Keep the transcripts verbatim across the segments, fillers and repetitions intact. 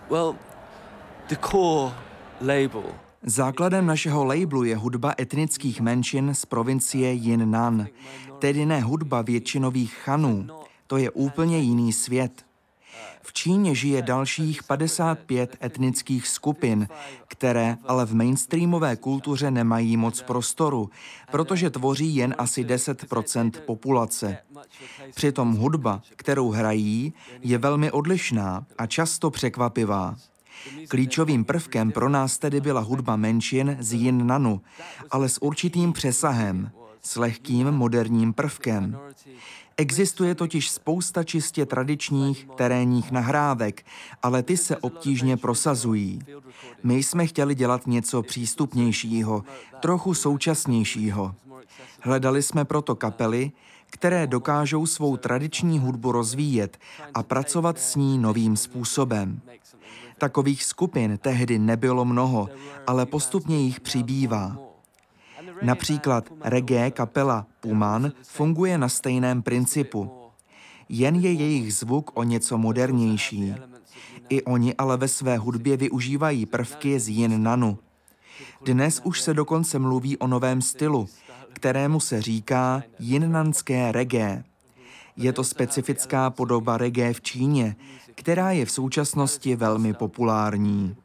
Well, the core label. Základem našeho labelu je hudba etnických menšin z provincie Yunnan, tedy ne hudba většinových Chanů. To je úplně jiný svět. V Číně žije dalších padesát pět etnických skupin, které ale v mainstreamové kultuře nemají moc prostoru, protože tvoří jen asi deset procent populace. Přitom hudba, kterou hrají, je velmi odlišná a často překvapivá. Klíčovým prvkem pro nás tedy byla hudba menšin z Yunnanu, ale s určitým přesahem, s lehkým moderním prvkem. Existuje totiž spousta čistě tradičních terénních nahrávek, ale ty se obtížně prosazují. My jsme chtěli dělat něco přístupnějšího, trochu současnějšího. Hledali jsme proto kapely, které dokážou svou tradiční hudbu rozvíjet a pracovat s ní novým způsobem. Takových skupin tehdy nebylo mnoho, ale postupně jich přibývá. Například reggae kapela Puman funguje na stejném principu. Jen je jejich zvuk o něco modernější. I oni ale ve své hudbě využívají prvky z Yunnanu. Dnes už se dokonce mluví o novém stylu, kterému se říká junnanské reggae. Je to specifická podoba reggae v Číně, která je v současnosti velmi populární.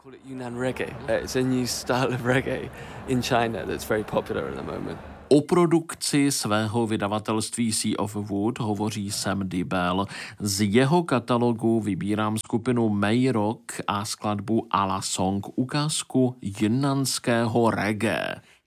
O produkci svého vydavatelství Sea of Wood hovoří Sam Dibel. Z jeho katalogu vybírám skupinu May Rock a skladbu A La Song, ukázku junnanského reggae.